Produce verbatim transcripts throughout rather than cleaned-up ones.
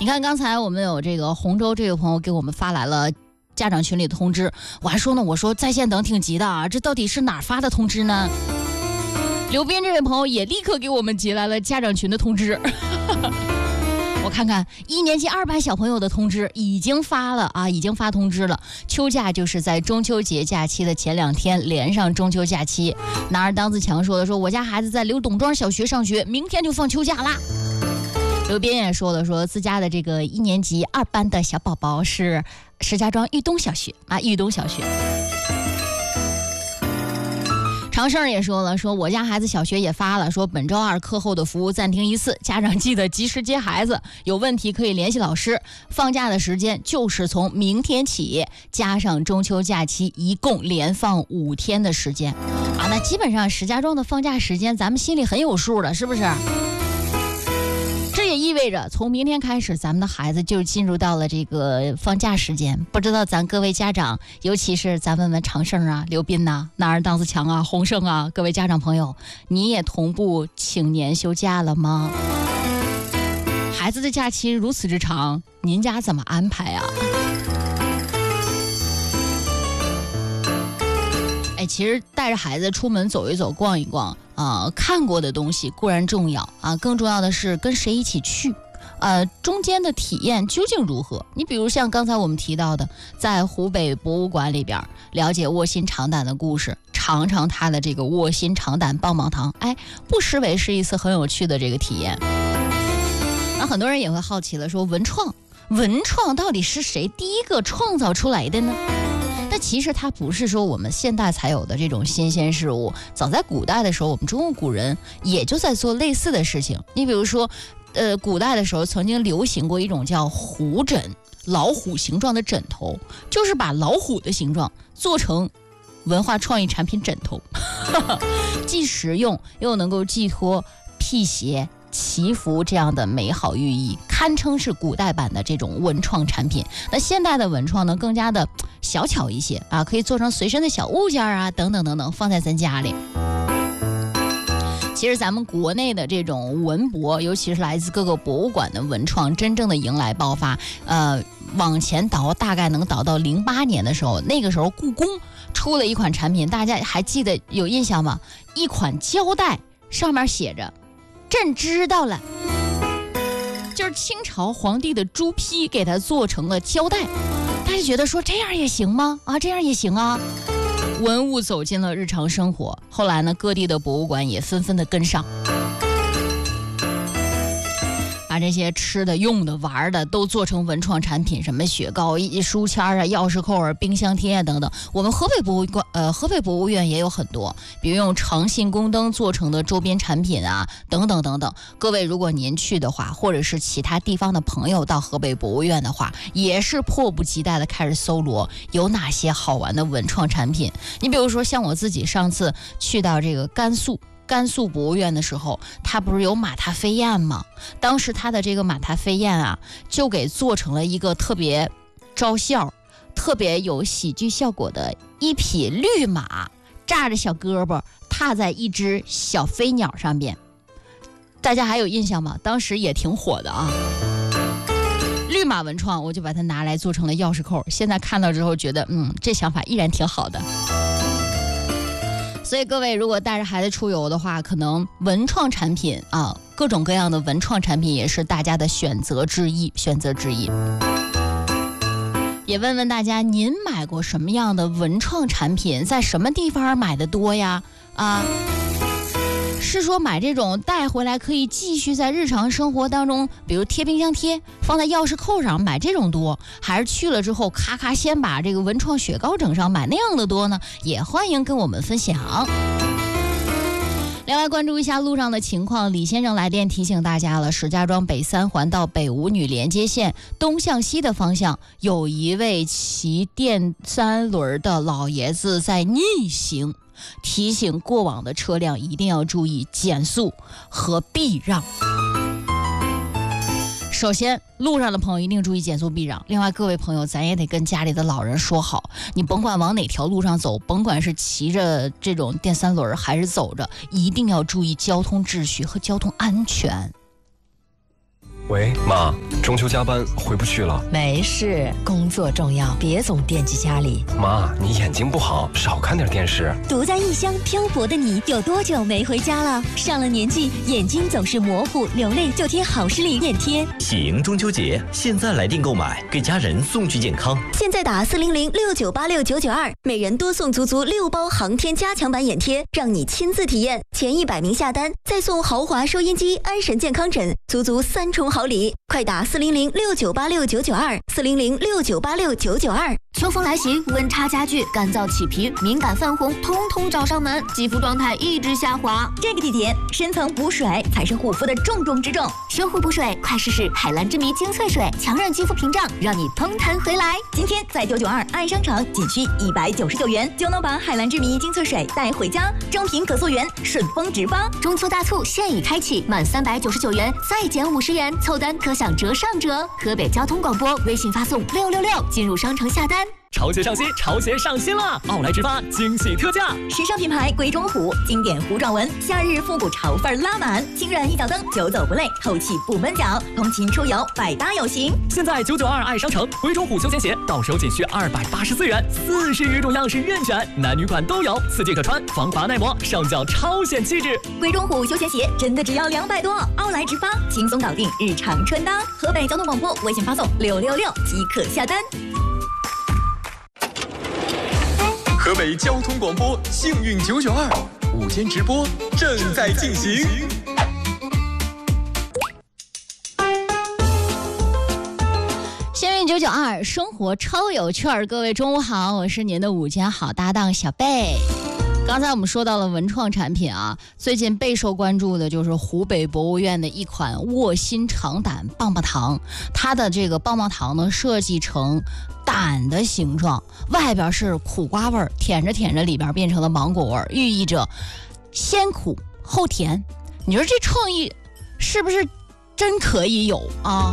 你看刚才我们有这个洪州这位朋友给我们发来了家长群里的通知，我还说呢，我说在线等挺急的啊，这到底是哪儿发的通知呢？刘斌这位朋友也立刻给我们寄来了家长群的通知。我看看一年级二班小朋友的通知已经发了啊，已经发通知了。秋假就是在中秋节假期的前两天连上中秋假期。男儿当自强说的说，我家孩子在刘董庄小学上学，明天就放秋假啦。刘斌也说了说，自家的这个一年级二班的小宝宝是石家庄豫东小学啊，豫东小学。常胜也说了，说我家孩子小学也发了，说本周二课后的服务暂停一次，家长记得及时接孩子，有问题可以联系老师。放假的时间就是从明天起，加上中秋假期，一共连放五天的时间啊。那基本上石家庄的放假时间，咱们心里很有数了，是不是？这也意味着从明天开始，咱们的孩子就进入到了这个放假时间。不知道咱各位家长，尤其是咱问问常胜啊、刘斌呐、男儿当自强啊、洪胜啊，各位家长朋友，你也同步请年休假了吗？孩子的假期如此之长，您家怎么安排啊？哎，其实带着孩子出门走一走、逛一逛啊、呃，看过的东西固然重要啊，更重要的是跟谁一起去，呃，中间的体验究竟如何？你比如像刚才我们提到的，在湖北博物馆里边了解卧薪尝胆的故事，尝尝它的这个卧薪尝胆棒棒糖，哎，不失为是一次很有趣的这个体验。那很多人也会好奇了，说文创，文创到底是谁第一个创造出来的呢？但其实它不是说我们现代才有的这种新鲜事物，早在古代的时候，我们中国古人也就在做类似的事情。你比如说，呃，古代的时候曾经流行过一种叫虎枕，老虎形状的枕头，就是把老虎的形状做成文化创意产品枕头，既实用又能够寄托辟邪祈福这样的美好寓意，堪称是古代版的这种文创产品。那现代的文创呢，更加的小巧一些啊，可以做成随身的小物件啊，等等等等，放在咱家里。其实咱们国内的这种文博，尤其是来自各个博物馆的文创，真正的迎来爆发，呃，往前倒大概能倒到零八年的时候，那个时候故宫出了一款产品，大家还记得有印象吗？一款胶带，上面写着朕知道了，就是清朝皇帝的朱批给它做成了胶带。大家觉得说这样也行吗？啊，这样也行啊。文物走进了日常生活，后来呢，各地的博物馆也纷纷的跟上，把这些吃的、用的、玩的都做成文创产品，什么雪糕、书签啊、钥匙扣啊、冰箱贴啊等等。我们河北博物馆，呃，河北博物院也有很多，比如用长信宫灯做成的周边产品啊，等等等等。各位，如果您去的话，或者是其他地方的朋友到河北博物院的话，也是迫不及待的开始搜罗有哪些好玩的文创产品。你比如说，像我自己上次去到这个甘肃。甘肃博物院的时候，它不是有马踏飞燕吗？当时它的这个马踏飞燕啊，就给做成了一个特别招笑、特别有喜剧效果的一匹绿马，扎着小胳膊踏在一只小飞鸟上边。大家还有印象吗？当时也挺火的啊。绿马文创，我就把它拿来做成了钥匙扣。现在看到之后觉得，嗯，这想法依然挺好的。所以各位，如果带着孩子出游的话，可能文创产品啊，各种各样的文创产品也是大家的选择之一，选择之一。也问问大家，您买过什么样的文创产品，在什么地方买的多呀？啊，是说买这种带回来可以继续在日常生活当中，比如贴冰箱贴，放在钥匙扣上买这种多，还是去了之后咔咔先把这个文创雪糕整上买那样的多呢？也欢迎跟我们分享。另外关注一下路上的情况，李先生来电提醒大家了，石家庄北三环到北五女连接线东向西的方向，有一位骑电三轮的老爷子在逆行，提醒过往的车辆一定要注意减速和避让。首先，路上的朋友一定注意减速避让。另外，各位朋友，咱也得跟家里的老人说好，你甭管往哪条路上走，甭管是骑着这种电三轮还是走着，一定要注意交通秩序和交通安全。 喂，妈，中秋加班回不去了。 没事，工作重要，别总惦记家里。 妈，你眼睛不好，少看点电视。 独在异乡漂泊的你，有多久没回家了？上了年纪，眼睛总是模糊，流泪就贴好视力眼贴。 喜迎中秋节，现在来电购买，给家人送去健康。 现在打四零零六九八六九九二，每人多送足足六包航天加强版眼贴，让你亲自体验。前一百名下单，再送豪华收音机、安神健康枕，足足三重好礼。快打四零零六九八六九九二，四零零六九八六九九二。 秋风来袭，温差加剧，干燥起皮、敏感泛红，通通找上门，肌肤状态一直下滑。 这个季节，深层补水才是护肤的重中之重。 修护补水，快试试海蓝之谜精粹水，强韧肌肤屏障，让你通弹回来。 今天在九九二爱商场，仅需一百九十九元就能把海蓝之谜精粹水带回家，正品可溯源，顺丰直发。 中秋大促现已开启，满三百九十九元再减五十元，凑单可享折上折。河北交通广播微信发送六六六进入商城下单。 潮鞋上新，潮鞋上新了！奥莱直发惊喜特价， 时尚品牌鬼冢虎，经典糊状纹，夏日复古潮范拉满，轻软一脚蹬，久走不累，透气不闷脚，通勤出游百搭有型。 现在九九二爱商城，鬼冢虎休闲鞋到手仅需二百八十四元，四十余种样式任选，男女款都有，四季可穿，防滑耐磨，上脚超显气质。 鬼冢虎休闲鞋真的只要两百多，奥莱直发轻松搞定日常穿搭。河北交通广播微信发送六六六即可下单。 河北交通广播幸运九九二午间直播正在进行。 幸运九九二，生活超有趣儿。各位中午好，我是您的午间好搭档小贝。刚才我们说到了文创产品啊，最近备受关注的就是湖北博物院的一款卧薪尝胆棒棒糖。它的这个棒棒糖呢，设计成胆的形状，外边是苦瓜味儿，舔着舔着里边变成了芒果味儿，寓意着先苦后甜。你说这创意是不是真可以有啊？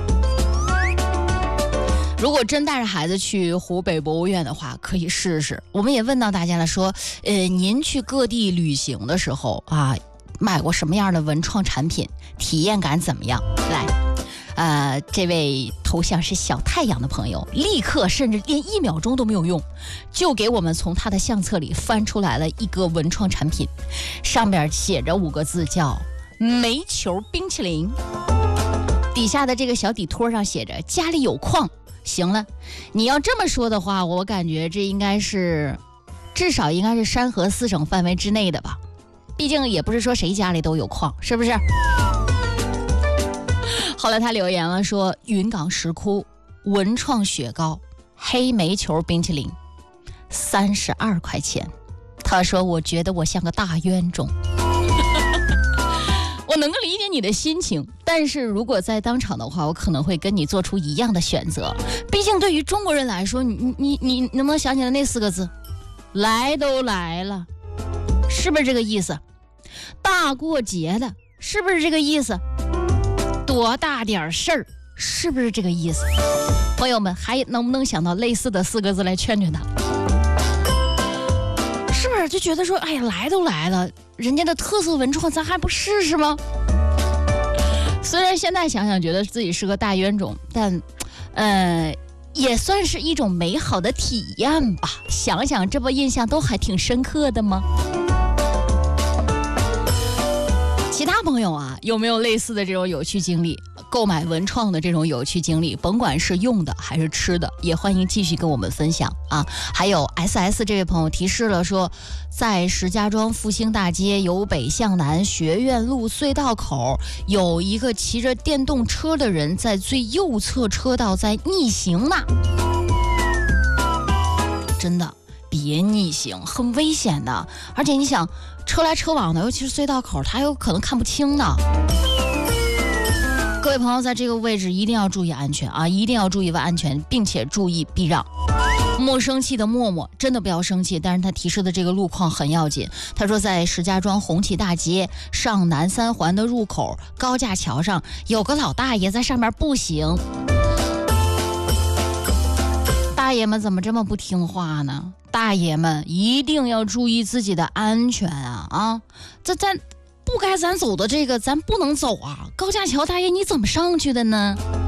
如果真带着孩子去湖北博物院的话，可以试试。我们也问到大家了，说，呃，您去各地旅行的时候啊，买过什么样的文创产品，体验感怎么样？来，呃，这位头像是小太阳的朋友，立刻甚至连一秒钟都没有用，就给我们从他的相册里翻出来了一个文创产品，上面写着五个字，叫煤球冰淇淋。底下的这个小底托上写着家里有矿。行了，你要这么说的话，我感觉这应该是至少应该是山河四省范围之内的吧，毕竟也不是说谁家里都有矿，是不是？后来他留言了，说云冈石窟文创雪糕黑煤球冰淇淋三十二块钱，他说我觉得我像个大冤种。我能够理解你的心情，但是如果在当场的话，我可能会跟你做出一样的选择。毕竟对于中国人来说，你你你能不能想起来那四个字？来都来了，是不是这个意思？大过节的，是不是这个意思？多大点事儿，是不是这个意思？朋友们，还能不能想到类似的四个字来劝劝他？是不是就觉得说，哎呀，来都来了，人家的特色文创咱还不试试吗？虽然现在想想觉得自己是个大冤种，但呃也算是一种美好的体验吧。想想这不印象都还挺深刻的吗？其他朋友啊，有没有类似的这种有趣经历？购买文创的这种有趣经历，甭管是用的还是吃的，也欢迎继续跟我们分享啊。还有 S S 这位朋友提示了说，在石家庄复兴大街由北向南学院路隧道口，有一个骑着电动车的人在最右侧车道在逆行呢。真的别逆行，很危险的，而且你想车来车往的，尤其是隧道口，他有可能看不清的。各位朋友，在这个位置一定要注意安全啊！一定要注意安全，并且注意避让。莫生气的默默，真的不要生气。但是他提示的这个路况很要紧。他说，在石家庄红旗大街上南三环的入口高架桥上，有个老大爷在上面步行。大爷们怎么这么不听话呢？大爷们一定要注意自己的安全啊！啊，这咱不不该咱走的这个咱不能走啊！高架桥大爷你怎么上去的呢？